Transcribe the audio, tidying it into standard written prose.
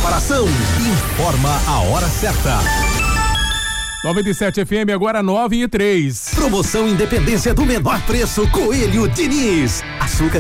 Preparação. Informa a hora certa. 97 FM, agora 9:03. Promoção Independência do menor preço, Coelho Diniz. Açúcar